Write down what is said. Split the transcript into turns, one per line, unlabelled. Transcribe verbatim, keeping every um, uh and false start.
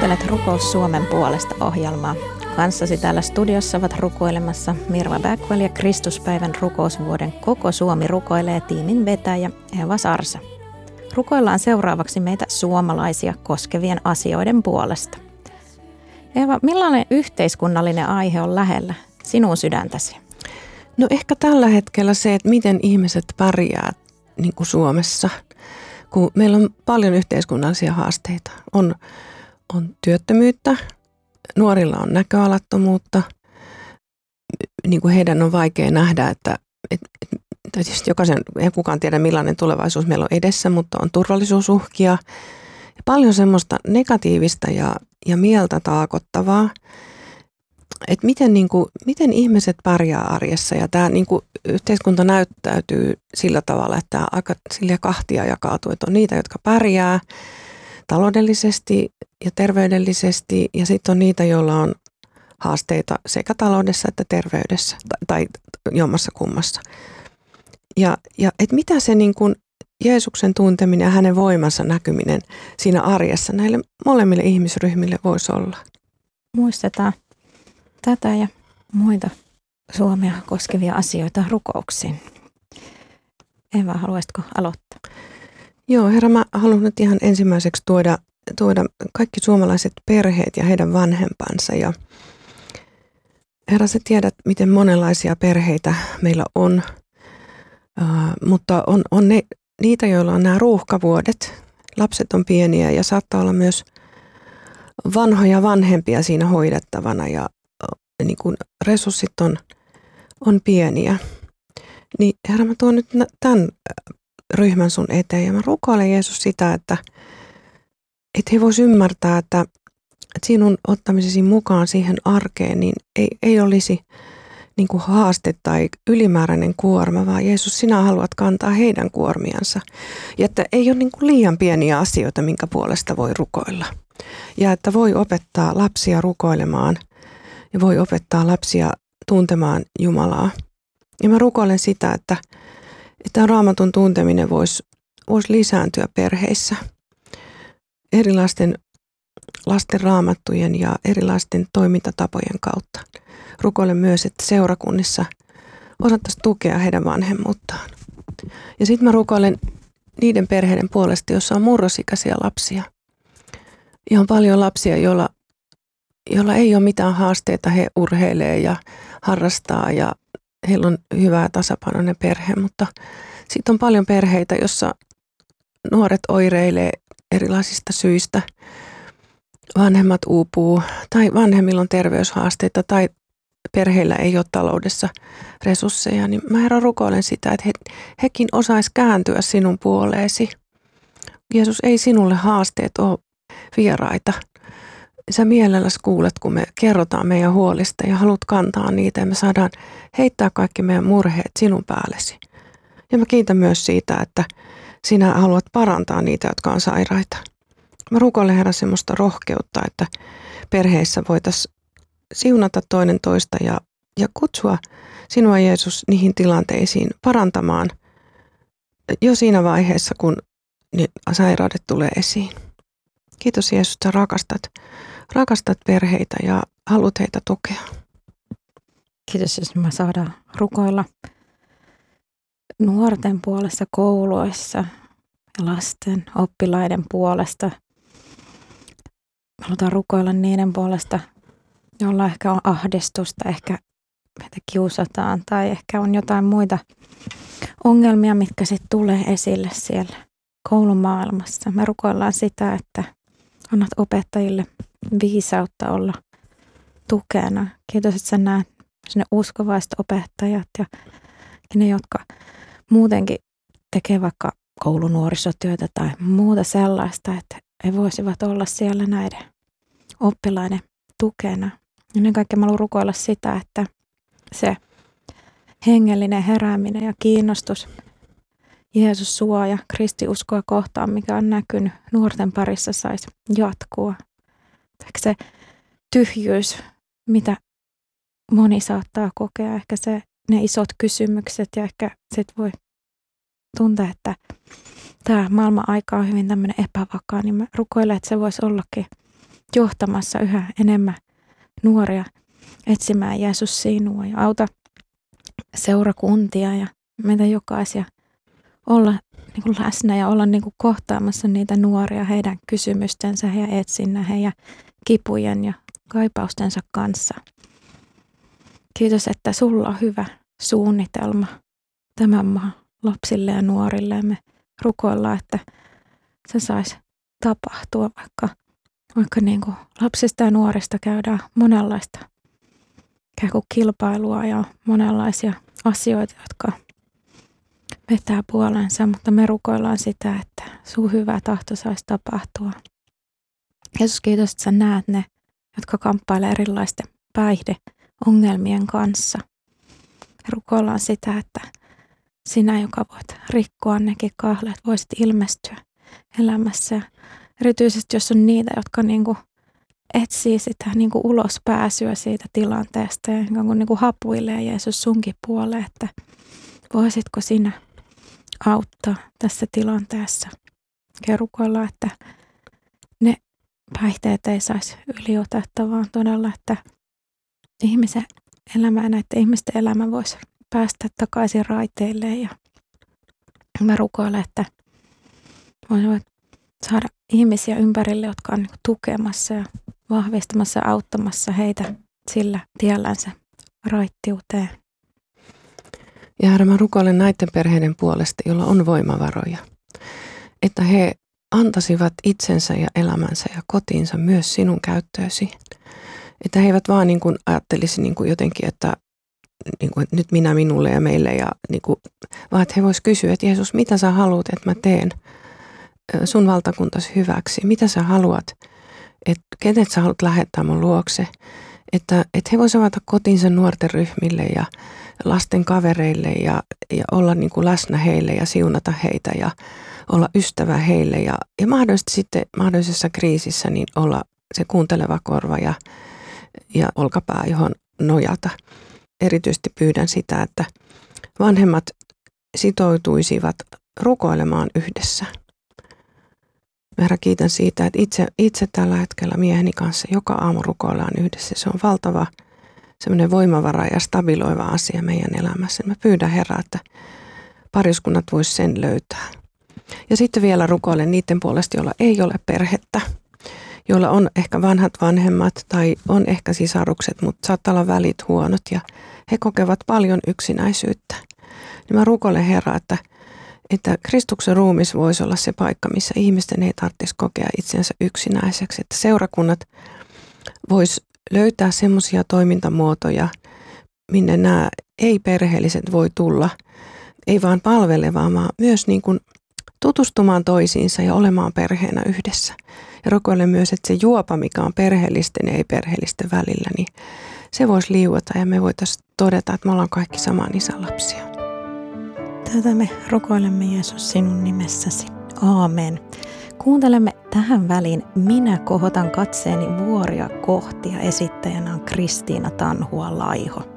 Kuuntelet Rukous Suomen puolesta -ohjelmaa. Kanssasi täällä studiossa ovat rukoilemassa Mirva Backwell ja Kristuspäivän rukousvuoden Koko Suomi rukoilee -tiimin vetäjä Eva Sarsa. Rukoillaan seuraavaksi meitä suomalaisia koskevien asioiden puolesta. Eva, millainen yhteiskunnallinen aihe on lähellä sinun sydäntäsi?
No ehkä tällä hetkellä se, että miten ihmiset pärjää niin kuin Suomessa, kun meillä on paljon yhteiskunnallisia haasteita. On, on työttömyyttä, nuorilla on näköalattomuutta, niin kuin heidän on vaikea nähdä, että et, et, tietysti jokaisen, ei kukaan tiedä millainen tulevaisuus meillä on edessä, mutta on turvallisuusuhkia ja paljon semmoista negatiivista ja, ja mieltä taakottavaa. Että miten, niin kuin, miten ihmiset pärjää arjessa ja tämä niin kuin yhteiskunta näyttäytyy sillä tavalla, että tämä aika sillä kahtia jakautuu, että on niitä, jotka pärjää taloudellisesti ja terveydellisesti ja sitten on niitä, joilla on haasteita sekä taloudessa että terveydessä tai jommassa kummassa. Ja, ja että mitä se niin kuin Jeesuksen tunteminen ja hänen voimansa näkyminen siinä arjessa näille molemmille ihmisryhmille voisi olla?
Muistetaan tätä ja muita Suomea koskevia asioita rukouksiin. Eva, haluaisitko aloittaa?
Joo, Herra, mä haluan nyt ihan ensimmäiseksi tuoda, tuoda kaikki suomalaiset perheet ja heidän vanhempansa. Ja Herra, sä tiedät, miten monenlaisia perheitä meillä on, uh, mutta on, on ne, niitä, joilla on nämä ruuhkavuodet. Lapset on pieniä ja saattaa olla myös vanhoja vanhempia siinä hoidettavana ja niin kun resurssit on, on pieniä. Niin Herra, mä tuon nyt tämän ryhmän sun eteen ja mä rukoilen Jeesus sitä, että, että he vois ymmärtää, että, että sinun ottamisesi mukaan siihen arkeen niin ei, ei olisi niin kuin haaste tai ylimääräinen kuorma, vaan Jeesus, sinä haluat kantaa heidän kuormiansa. Ja että ei ole niin kuin liian pieniä asioita, minkä puolesta voi rukoilla. Ja että voi opettaa lapsia rukoilemaan ja voi opettaa lapsia tuntemaan Jumalaa. Ja mä rukoilen sitä, että, että Raamatun tunteminen voisi, voisi lisääntyä perheissä. Erilaisten lasten raamattujen ja erilaisten toimintatapojen kautta. Rukoilen myös, että seurakunnissa osattaisiin tukea heidän vanhemmuuttaan. Ja sitten mä rukoilen niiden perheiden puolesta, jossa on murrosikäisiä lapsia. Ja on paljon lapsia, joilla, joilla ei ole mitään haasteita. He urheilee ja harrastaa ja heillä on hyvä ja tasapainoinen perhe. Mutta sitten on paljon perheitä, jossa nuoret oireilee erilaisista syistä. Vanhemmat uupuu tai vanhemmilla on terveyshaasteita tai perheillä ei ole taloudessa resursseja, niin mä Herra rukoilen sitä, että he, hekin osais kääntyä sinun puoleesi. Jeesus, ei sinulle haasteet ole vieraita. Sä mielelläsi kuulet, kun me kerrotaan meidän huolista ja haluat kantaa niitä ja me saadaan heittää kaikki meidän murheet sinun päällesi. Ja mä kiitän myös siitä, että sinä haluat parantaa niitä, jotka on sairaita. Mä rukoilen Herra semmoista rohkeutta, että perheissä voitaisiin siunata toinen toista ja, ja kutsua sinua Jeesus niihin tilanteisiin parantamaan jo siinä vaiheessa, kun sairaudet tulee esiin. Kiitos Jeesus, että rakastat, rakastat perheitä ja haluat heitä tukea.
Kiitos, jos me saadaan rukoilla nuorten puolesta kouluissa ja lasten, oppilaiden puolesta. Halutaan rukoilla niiden puolesta, jolla ehkä on ahdistusta, ehkä meitä kiusataan tai ehkä on jotain muita ongelmia, mitkä sitten tulee esille siellä koulumaailmassa. Me rukoillaan sitä, että annat opettajille viisautta olla tukena. Kiitos, että sä näet ne uskovaiset opettajat ja ne, jotka muutenkin tekee vaikka koulunuorisotyötä tai muuta sellaista, että he voisivat olla siellä näiden oppilaiden tukena. Ennen kaikkea mä haluan rukoilla sitä, että se hengellinen herääminen ja kiinnostus Jeesus suoja kristiuskoa kohtaan, mikä on näkynyt nuorten parissa, saisi jatkua. Ehkä se tyhjyys, mitä moni saattaa kokea, ehkä se, ne isot kysymykset ja ehkä sit voi tuntea, että tämä maailman aika on hyvin tämmöinen epävakaa, niin mä rukoilen, että se voisi ollakin johtamassa yhä enemmän nuoria etsimään Jeesus sinua ja auta seurakuntia ja meitä jokaisia olla niin kuin läsnä ja olla niin kuin kohtaamassa niitä nuoria heidän kysymystensä ja etsinnä heidän kipujen ja kaipaustensa kanssa. Kiitos, että sulla on hyvä suunnitelma tämän maan lapsille ja nuorille. Me rukoillaan, että se saisi tapahtua, vaikka, vaikka niin kuin lapsista ja nuorista käydään monenlaista kilpailua ja monenlaisia asioita, jotka vetää puolensa, mutta me rukoillaan sitä, että sun hyvä tahto saisi tapahtua. Jeesus, kiitos, että sä näet ne, jotka kamppailee erilaisten päihdeongelmien kanssa. Ja rukoillaan sitä, että sinä, joka voit rikkoa nekin kahleet, voisit ilmestyä elämässä. Ja erityisesti, jos on niitä, jotka niinku etsii sitä niinku ulospääsyä siitä tilanteesta ja niinku hapuilee Jeesus sunkin puoleen, että voisitko sinä auttaa tässä tilanteessa. Ja rukoillaan, että ne päihteet ei saisi yliotetta, vaan todella, että ihmisen elämä ja näiden ihmisten elämä voisi päästä takaisin raiteille. Ja mä rukoilen, että voisivat saada ihmisiä ympärille, jotka on tukemassa ja vahvistamassa ja auttamassa heitä sillä tiellänsä raittiuteen.
Ja Herra, mä rukoilen näiden perheiden puolesta, joilla on voimavaroja, että he antaisivat itsensä ja elämänsä ja kotiinsa myös sinun käyttöösi. Että he eivät vaan niin kuin ajattelisi niin kuin jotenkin, että, niin kuin, että nyt minä minulle ja meille, ja niin kuin, vaan että he voisivat kysyä, että Jeesus, mitä sä haluat, että mä teen sun valtakuntasi hyväksi? Mitä sä haluat, että kenet sä haluat lähettää mun luokse? Että, että he voisivat avata kotinsa nuorten ryhmille ja lasten kavereille ja, ja olla niin kuin läsnä heille ja siunata heitä ja olla ystävä heille ja, ja mahdollisesti sitten mahdollisessa kriisissä niin olla se kuunteleva korva ja, ja olkapää, johon nojata. Erityisesti pyydän sitä, että vanhemmat sitoutuisivat rukoilemaan yhdessä. Herra, kiitän siitä, että itse, itse tällä hetkellä mieheni kanssa joka aamu rukoillaan yhdessä. Se on valtava semmoinen voimavara ja stabiloiva asia meidän elämässä. Mä pyydän, Herra, että pariskunnat vois sen löytää. Ja sitten vielä rukoilen niiden puolesta, joilla ei ole perhettä, joilla on ehkä vanhat vanhemmat tai on ehkä sisarukset, mutta saattaa olla välit huonot ja he kokevat paljon yksinäisyyttä. Niin mä rukoilen, Herra, että, että Kristuksen ruumis voisi olla se paikka, missä ihmisten ei tarvitsisi kokea itsensä yksinäiseksi, että seurakunnat vois löytää semmoisia toimintamuotoja, minne nämä ei-perheelliset voi tulla, ei vaan palvelevaa, vaan myös niin kuin tutustumaan toisiinsa ja olemaan perheenä yhdessä. Ja rukoilen myös, että se juopa, mikä on perheellisten ja ei-perheellisten välillä, niin se voisi liuota ja me voitaisiin todeta, että me ollaan kaikki saman isän lapsia.
Tätä me rukoilemme, Jeesus, sinun nimessäsi. Aamen. Kuuntelemme tähän väliin Minä kohotan katseeni vuoria kohti ja esittäjänä on Kristiina Tanhua-Laiho.